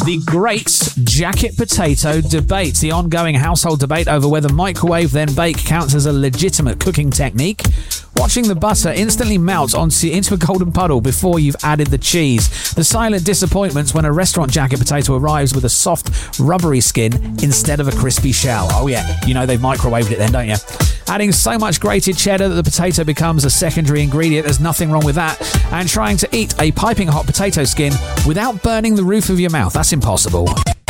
The great jacket potato debate, the ongoing household debate over whether microwave then bake counts as a legitimate cooking technique. Watching the butter instantly melt into a golden puddle before you've added the cheese. The silent disappointments when a restaurant jacket potato arrives with a soft, rubbery skin instead of a crispy shell. Oh yeah, you know they've microwaved it then, don't you? Adding so much grated cheddar that the potato becomes a secondary ingredient, there's nothing wrong with that. And trying to eat a piping hot potato skin without burning the roof of your mouth, that's impossible.